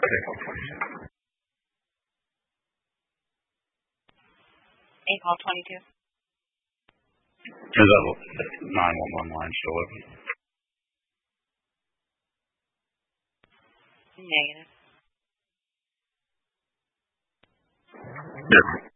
call 22. Is that 911 line still open? Negative. Yes.